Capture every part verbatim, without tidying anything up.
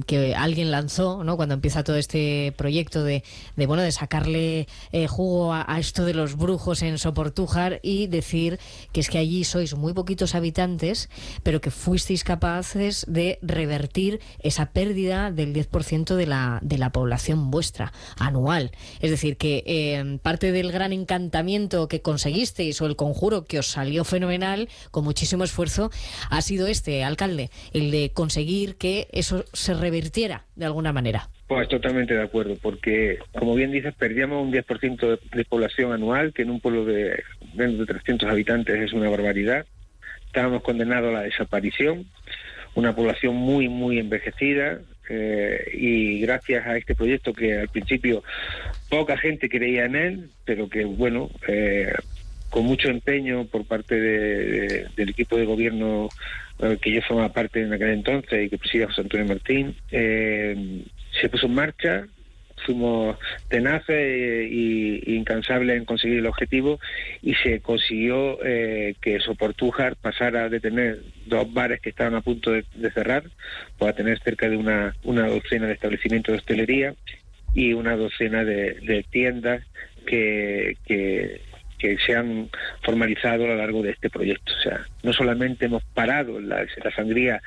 que alguien lanzó, ¿no?, cuando empieza todo este proyecto de, de bueno, de sacarle eh, jugo a, a esto de los brujos en Soportújar y decir que es que allí sois muy poquitos habitantes, pero que fuisteis capaces de revertir esa pérdida del diez por ciento de la, de la población vuestra anual. Es decir, que eh, parte del gran encantamiento que conseguisteis o el conjuro que os salió fenomenal, con muchísimo esfuerzo, ha sido este, alcalde, el de conseguir que eso se revirtiera de alguna manera. Pues totalmente de acuerdo, porque, como bien dices, perdíamos un diez por ciento de, de población anual, que en un pueblo de menos de trescientos habitantes es una barbaridad. Estábamos condenados a la desaparición, una población muy, muy envejecida, eh, y gracias a este proyecto, que al principio poca gente creía en él, pero que, bueno, eh, con mucho empeño por parte de, de, del equipo de gobierno eh, que yo formaba parte en aquel entonces y que presidía José Antonio Martín, eh, se puso en marcha. Fuimos tenaces e incansables en conseguir el objetivo y se consiguió eh, que Soportújar pasara de tener dos bares que estaban a punto de, de cerrar, pues a tener cerca de una, una docena de establecimientos de hostelería y una docena de, de tiendas que, que, que se han formalizado a lo largo de este proyecto. O sea, no solamente hemos parado la, la sangría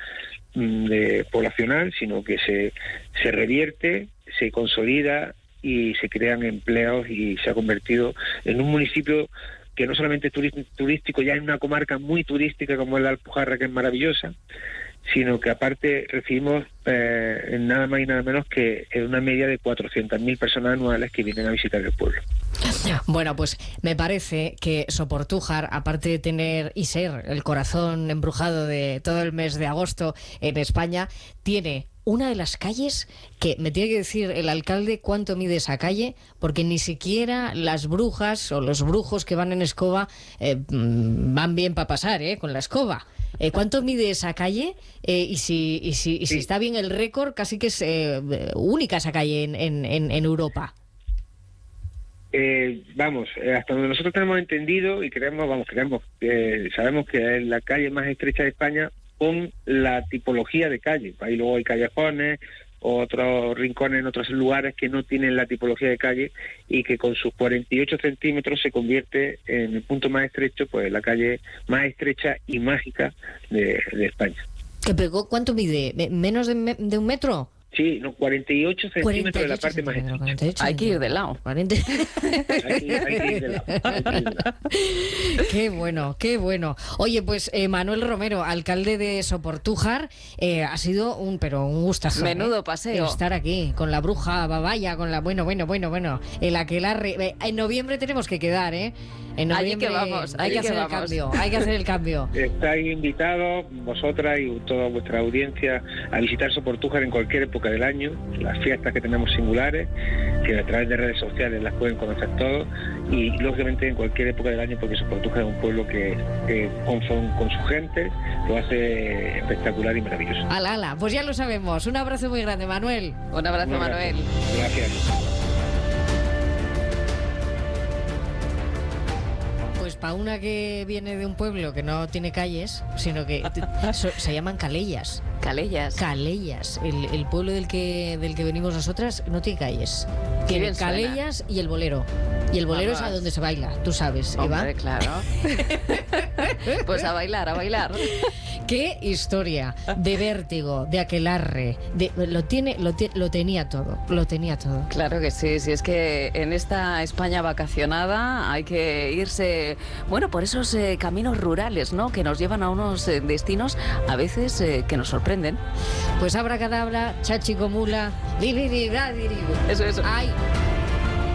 de poblacional, sino que se, se revierte, se consolida y se crean empleos y se ha convertido en un municipio que no solamente es turístico, ya en una comarca muy turística como es la Alpujarra, que es maravillosa, sino que aparte recibimos eh, nada más y nada menos que una media de cuatrocientas mil personas anuales que vienen a visitar el pueblo. Bueno, pues me parece que Soportújar, aparte de tener y ser el corazón embrujado de todo el mes de agosto en España, tiene una de las calles que me tiene que decir el alcalde cuánto mide esa calle, porque ni siquiera las brujas o los brujos que van en escoba eh, van bien para pasar, ¿eh?, con la escoba. Eh, ¿Cuánto mide esa calle? Eh, y si y si, y si sí. está bien el récord, casi que es eh, única esa calle en, en, en Europa. Eh, vamos, eh, hasta donde nosotros tenemos entendido y creemos, vamos, creemos, eh, sabemos que es la calle más estrecha de España con la tipología de calle. Ahí luego hay callejones, otros rincones en otros lugares que no tienen la tipología de calle y que con sus cuarenta y ocho centímetros se convierte en el punto más estrecho, pues la calle más estrecha y mágica de, de España. ¿Qué pegó? ¿Cuánto mide? ¿Menos de, me, de un metro? Sí, no, cuarenta y ocho centímetros de la parte más estrecha. Hay que ir de lado. Hay que, hay que ir de lado. Hay que ir de lado. Qué bueno, qué bueno. Oye, pues eh, Manuel Romero, alcalde de Soportújar, eh, ha sido un pero un gustazo. Menudo ¿eh? paseo. Estar aquí con la bruja Babaya, con la bueno, bueno, bueno, bueno, el aquelarre. En noviembre tenemos que quedar, ¿eh? En noviembre allí que vamos, hay que, que hacer vamos. el cambio, hay que hacer el cambio. Estáis invitados, vosotras y toda vuestra audiencia, a visitar Soportújar en cualquier época del año, las fiestas que tenemos singulares, que a través de redes sociales las pueden conocer todos, y lógicamente en cualquier época del año, porque Soportújar es un pueblo que, que con, con su gente lo hace espectacular y maravilloso. Ala, ala, pues ya lo sabemos. Un abrazo muy grande, Manuel. Un abrazo, Un abrazo. Manuel. Gracias. Pues para una que viene de un pueblo que no tiene calles, sino que so, se llaman calellas. Calellas. Calellas. El, el pueblo del que del que venimos nosotras no tiene calles. Tiene calellas suena. Y el bolero. Y el bolero Vamos. Es a donde se baila, tú sabes, Hombre, Eva. Claro. Pues a bailar, a bailar. Qué historia de vértigo, de aquelarre, de, lo tiene, lo, lo tenía todo, lo tenía todo. Claro que sí, sí, es que en esta España vacacionada hay que irse, bueno, por esos eh, caminos rurales, ¿no?, que nos llevan a unos eh, destinos a veces eh, que nos sorprenden. Pues abracadabra, chachicomula, li, li, li, li, li. Eso, eso. Ay.